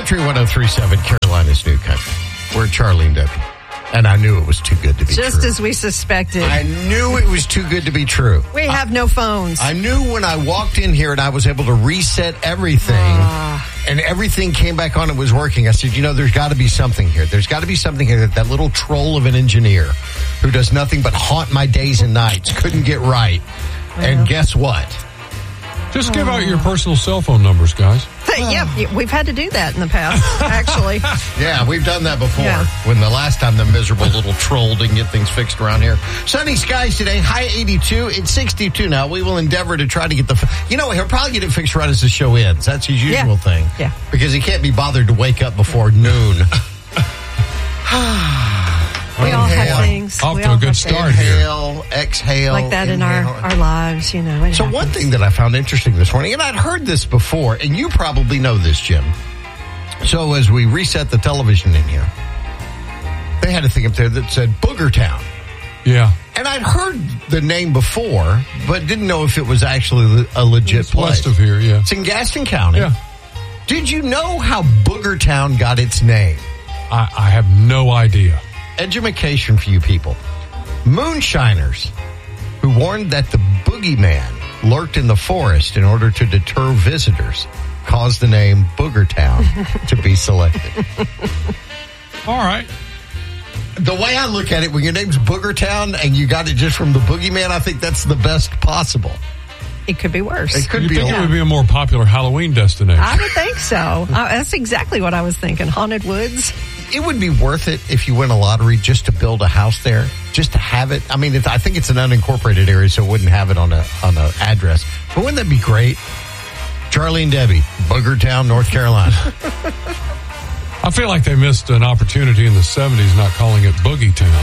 Country 103.7, Carolina's New Country. We're Charlie and Debbie. And I knew it was too good to be true. Just as we suspected. I knew it was too good to be true. We have no phones. I knew when I walked in here and I was able to reset everything and everything came back on, it was working. I said, there's got to be something here. There's got to be something here that little troll of an engineer who does nothing but haunt my days and nights couldn't get right. And guess what? Just give out your personal cell phone numbers, guys. Yeah, we've had to do that in the past, actually. Yeah, we've done that before. Yeah. When the last time the miserable little troll didn't get things fixed around here. Sunny skies today, high 82. It's 62 now. We will endeavor to try to get he'll probably get it fixed right as the show ends. That's his usual thing. Yeah. Because he can't be bothered to wake up before noon. We all have things. Off to a good start here. Inhale, exhale. Like that in our lives, it So happens. one thing that I found interesting this morning, and I'd heard this before, and you probably know this, Jim. So as we reset the television in here, they had a thing up there that said Booger Town. Yeah. And I'd heard the name before, but didn't know if it was actually a legit It's place. west of here, yeah. It's in Gaston County. Yeah. Did you know how Booger Town got its name? I have no idea. Education for you people. Moonshiners who warned that the boogeyman lurked in the forest in order to deter visitors caused the name Booger Town to be selected. All right. The way I look at it, when your name's Booger Town and you got it just from the boogeyman, I think that's the best possible. It could be worse. It could You be think it would be a more popular Halloween destination? I would think so. That's exactly what I was thinking. Haunted woods. It would be worth it if you win a lottery just to build a house there, just to have it. I mean, I think it's an unincorporated area, so it wouldn't have it on a address. But wouldn't that be great? Charlie and Debbie, Booger Town, North Carolina. I feel like they missed an opportunity in the 70s not calling it Boogie Town.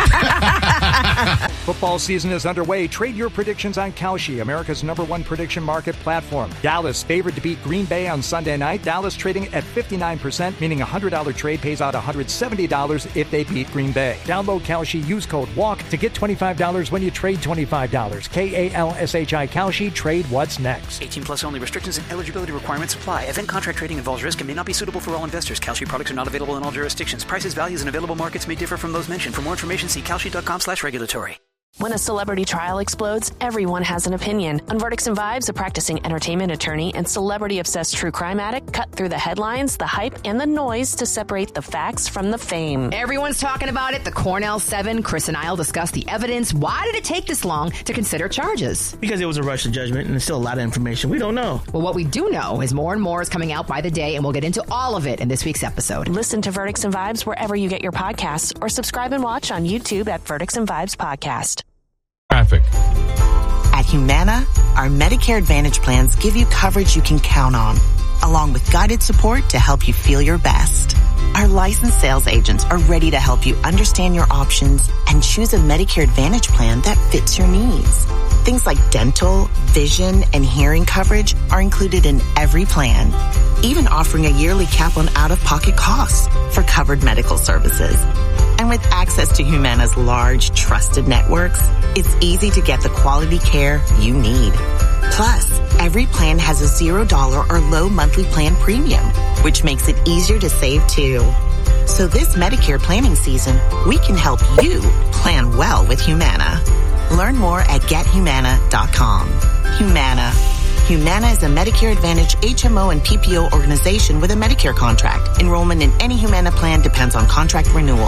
Football season is underway. Trade your predictions on Kalshi, America's #1 prediction market platform. Dallas favored to beat Green Bay on Sunday night. Dallas trading at 59%, meaning a $100 trade pays out $170 if they beat Green Bay. Download Kalshi, use code WALK to get $25 when you trade $25. KALSHI Kalshi, trade what's next. 18 plus only. Restrictions and eligibility requirements apply. Event contract trading involves risk and may not be suitable for all investors. Kalshi products are not available in all jurisdictions. Prices, values, and available markets may differ from those mentioned. For more information, see kalshi.com/regulatory. When a celebrity trial explodes, everyone has an opinion. On Verdicts and Vibes, a practicing entertainment attorney and celebrity-obsessed true crime addict cut through the headlines, the hype, and the noise to separate the facts from the fame. Everyone's talking about it. The Cornell 7, Chris and I'll discuss the evidence. Why did it take this long to consider charges? Because it was a rush to judgment, and there's still a lot of information we don't know. Well, what we do know is more and more is coming out by the day, and we'll get into all of it in this week's episode. Listen to Verdicts and Vibes wherever you get your podcasts, or subscribe and watch on YouTube at Verdicts and Vibes Podcast. Traffic. At Humana, our Medicare Advantage plans give you coverage you can count on, along with guided support to help you feel your best. Our licensed sales agents are ready to help you understand your options and choose a Medicare Advantage plan that fits your needs. Things like dental, vision, and hearing coverage are included in every plan, even offering a yearly cap on out-of-pocket costs for covered medical services. And with access to Humana's large, trusted networks, it's easy to get the quality care you need. Plus, every plan has a $0 or low monthly plan premium, which makes it easier to save too. So this Medicare planning season, we can help you plan well with Humana. Learn more at GetHumana.com. Humana. Humana is a Medicare Advantage HMO and PPO organization with a Medicare contract. Enrollment in any Humana plan depends on contract renewal.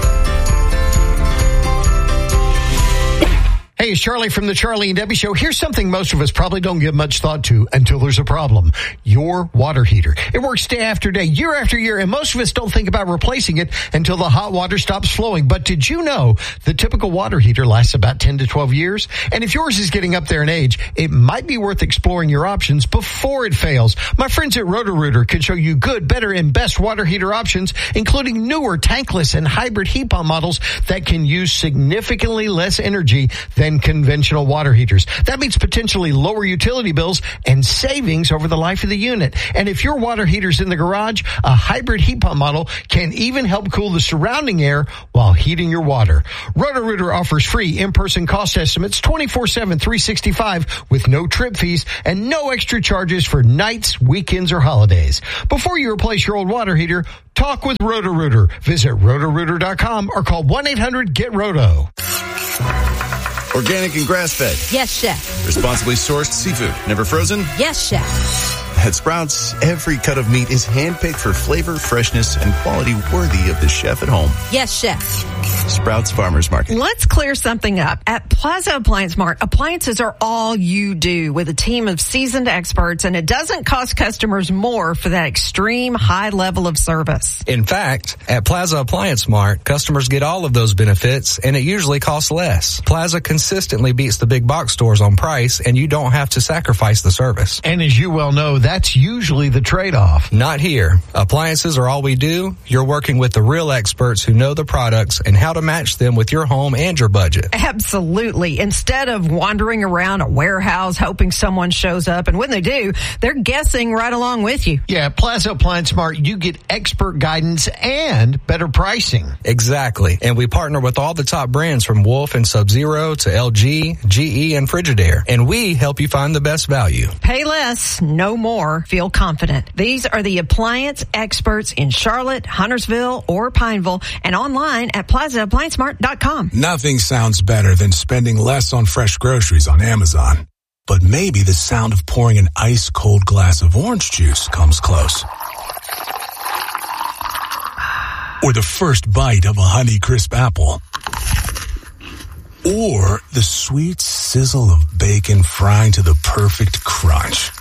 Hey, it's Charlie from the Charlie and Debbie Show. Here's something most of us probably don't give much thought to until there's a problem. Your water heater. It works day after day, year after year, and most of us don't think about replacing it until the hot water stops flowing. But did you know the typical water heater lasts about 10 to 12 years? And if yours is getting up there in age, it might be worth exploring your options before it fails. My friends at Roto-Rooter can show you good, better, and best water heater options, including newer tankless and hybrid heat pump models that can use significantly less energy than than conventional water heaters. That means potentially lower utility bills and savings over the life of the unit. And if your water heater's in the garage, a hybrid heat pump model can even help cool the surrounding air while heating your water. Roto-Rooter offers free in-person cost estimates 24/7, 365 with no trip fees and no extra charges for nights, weekends, or holidays. Before you replace your old water heater, talk with Roto-Rooter. Visit rotorooter.com or call 1-800-GET-ROTO. Organic and grass-fed. Yes, chef. Responsibly sourced seafood. Never frozen? Yes, chef. At Sprouts, every cut of meat is handpicked for flavor, freshness, and quality worthy of the chef at home. Yes, chef. Sprouts Farmers Market. Let's clear something up. At Plaza Appliance Mart, appliances are all you do with a team of seasoned experts, and it doesn't cost customers more for that extreme high level of service. In fact, at Plaza Appliance Mart, customers get all of those benefits, and it usually costs less. Plaza consistently beats the big box stores on price, and you don't have to sacrifice the service. And as you well know, that's usually the trade-off. Not here. Appliances are all we do. You're working with the real experts who know the products and how to match them with your home and your budget. Absolutely. Instead of wandering around a warehouse hoping someone shows up, and when they do, they're guessing right along with you. Yeah, at Plaza Appliance Mart, you get expert guidance and better pricing. Exactly. And we partner with all the top brands from Wolf and Sub-Zero to LG, GE, and Frigidaire. And we help you find the best value. Pay less, no more. Feel confident. These are the appliance experts in Charlotte, Huntersville, or Pineville, and online at PlazaApplianceMart.com. Nothing sounds better than spending less on fresh groceries on Amazon. But maybe the sound of pouring an ice-cold glass of orange juice comes close. Or the first bite of a Honeycrisp apple. Or the sweet sizzle of bacon frying to the perfect crunch.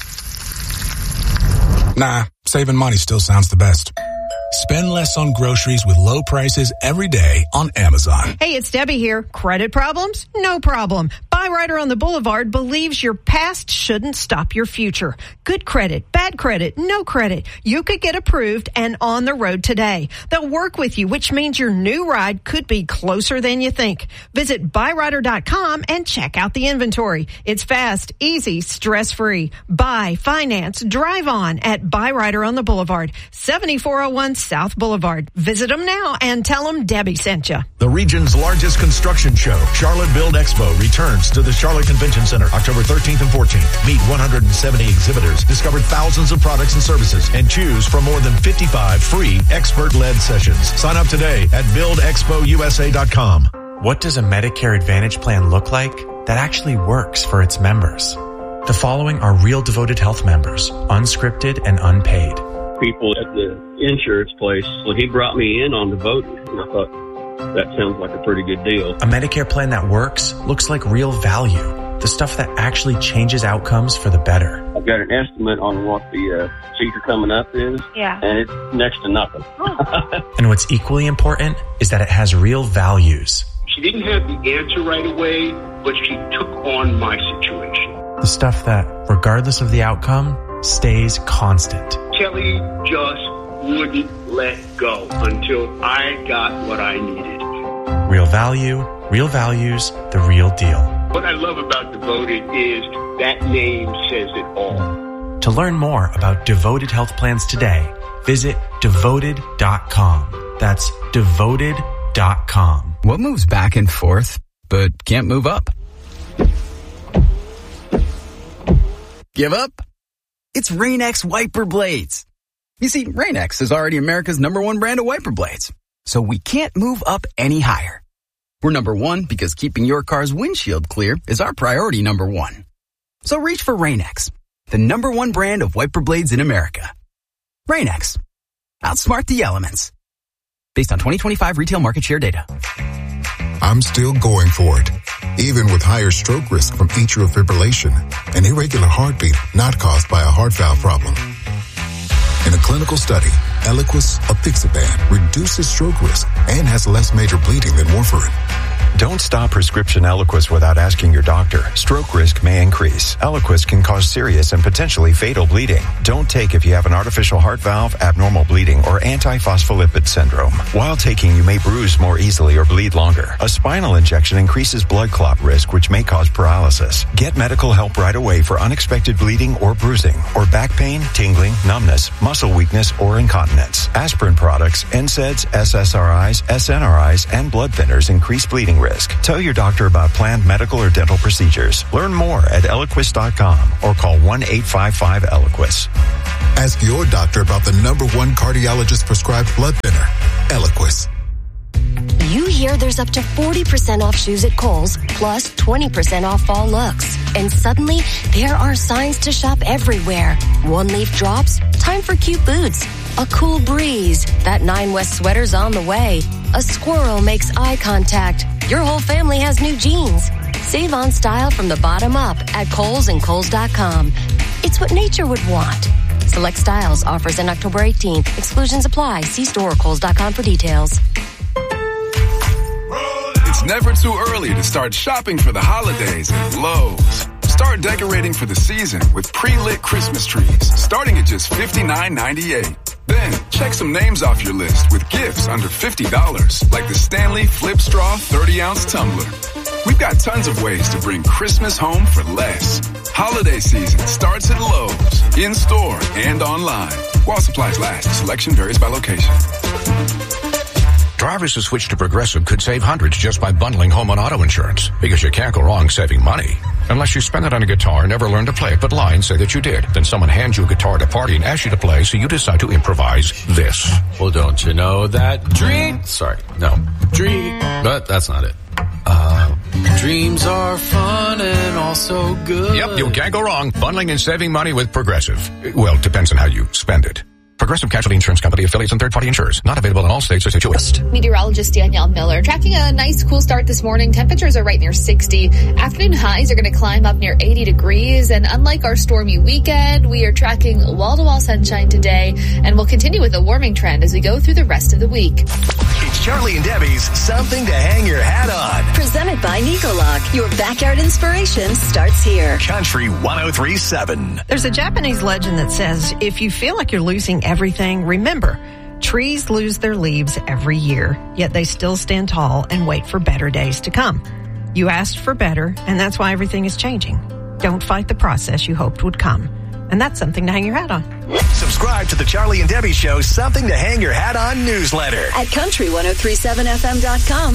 Nah, saving money still sounds the best. Spend less on groceries with low prices every day on Amazon. Hey, it's Debbie here. Credit problems? No problem. Byrider on the Boulevard believes your past shouldn't stop your future. Good credit, bad credit, no credit. You could get approved and on the road today. They'll work with you, which means your new ride could be closer than you think. Visit Byrider.com and check out the inventory. It's fast, easy, stress-free. Buy, finance, drive on at Byrider on the Boulevard, 7401 South Boulevard. Visit them now and tell them Debbie sent you. The region's largest construction show, Charlotte Build Expo, returns to the Charlotte Convention Center October 13th and 14th. Meet 170 exhibitors, discover thousands of products and services, and choose from more than 55 free expert-led sessions. Sign up today at buildexpousa.com. What does a Medicare Advantage plan look like that actually works for its members? The following are real devoted health members, unscripted and unpaid. People at the insurance place, well, he brought me in on Devoted, and I thought, that sounds like a pretty good deal. A Medicare plan that works looks like real value, the stuff that actually changes outcomes for the better. I've got an estimate on what the procedure coming up is, and it's next to nothing. And what's equally important is that it has real values. She didn't have the answer right away, but she took on my situation. The stuff that, regardless of the outcome, stays constant. Kelly just wouldn't let go until I got what I needed. Real value, real values, the real deal. What I love about Devoted is that name says it all. To learn more about Devoted Health Plans today, visit Devoted.com. That's Devoted.com. What moves back and forth, but can't move up? Give up? It's Rain-X wiper blades. You see, Rain-X is already America's #1 brand of wiper blades, so we can't move up any higher. We're #1 because keeping your car's windshield clear is our priority #1. So reach for Rain-X, the #1 brand of wiper blades in America. Rain-X. Outsmart the elements. Based on 2025 retail market share data. I'm still going for it, even with higher stroke risk from atrial fibrillation, an irregular heartbeat not caused by a heart valve problem. In a clinical study, Eliquis apixaban reduces stroke risk and has less major bleeding than warfarin. Don't stop prescription Eliquis without asking your doctor. Stroke risk may increase. Eliquis can cause serious and potentially fatal bleeding. Don't take if you have an artificial heart valve, abnormal bleeding, or antiphospholipid syndrome. While taking, you may bruise more easily or bleed longer. A spinal injection increases blood clot risk, which may cause paralysis. Get medical help right away for unexpected bleeding or bruising, or back pain, tingling, numbness, muscle weakness, or incontinence. Aspirin products, NSAIDs, SSRIs, SNRIs, and blood thinners increase bleeding risk. Tell your doctor about planned medical or dental procedures. Learn more at Eliquis.com or call 1-855-ELIQUIS. Ask your doctor about the #1 cardiologist prescribed blood thinner, Eliquis. You hear there's up to 40% off shoes at Kohl's, plus 20% off fall looks. And suddenly, there are signs to shop everywhere. One leaf drops, time for cute boots. A cool breeze, that 9 West sweater's on the way. A squirrel makes eye contact. Your whole family has new jeans. Save on style from the bottom up at Kohl's and Kohl's.com. It's what nature would want. Select styles, offers in October 18th. Exclusions apply. See store or Kohl's.com for details. It's never too early to start shopping for the holidays at Lowe's. Start decorating for the season with pre-lit Christmas trees, starting at just $59.98. Then, check some names off your list with gifts under $50, like the Stanley Flip Straw 30-ounce tumbler. We've got tons of ways to bring Christmas home for less. Holiday season starts at Lowe's, in-store and online. While supplies last, selection varies by location. Drivers who switch to Progressive could save hundreds just by bundling home and auto insurance, because you can't go wrong saving money. Unless you spend it on a guitar and never learn to play it, but lie and say that you did. Then someone hands you a guitar at a party and asks you to play, so you decide to improvise this. Well, don't you know that dream... Sorry, no. Dream... But that's not it. Dreams are fun and also good. Yep, you can't go wrong bundling and saving money with Progressive. Well, it depends on how you spend it. Progressive Casualty Insurance Company, affiliates, and third-party insurers. Not available in all states or situations. Meteorologist Danielle Miller tracking a nice cool start this morning. Temperatures are right near 60. Afternoon highs are going to climb up near 80 degrees. And unlike our stormy weekend, we are tracking wall-to-wall sunshine today. And we'll continue with a warming trend as we go through the rest of the week. It's Charlie and Debbie's Something to Hang Your Hat On. Presented by Nicolock. Your backyard inspiration starts here. Country 103.7. There's a Japanese legend that says, if you feel like you're losing everything, remember, trees lose their leaves every year, yet they still stand tall and wait for better days to come. You asked for better, and that's why everything is changing. Don't fight the process you hoped would come. And that's something to hang your hat on. Subscribe to the Charlie and Debbie Show Something to Hang Your Hat On newsletter at country1037fm.com.